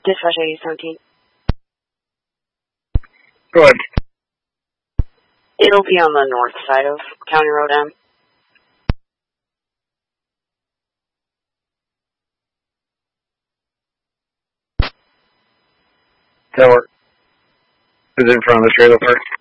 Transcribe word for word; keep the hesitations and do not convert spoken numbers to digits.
Dispatch eighty seventeen. Go ahead. It'll be on the north side of County Road M. Tell her. Is it in front of the trailer park?